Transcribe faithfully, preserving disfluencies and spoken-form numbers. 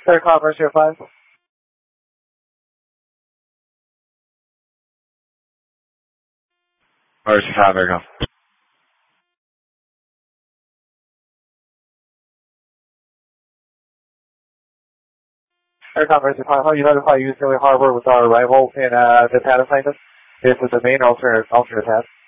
Third Conference zero five. Or five, there you go. Third Conference zero five, how you notify Utility Harbor with our arrival in uh, the pad assignment? This is the main alternate, alternate pad.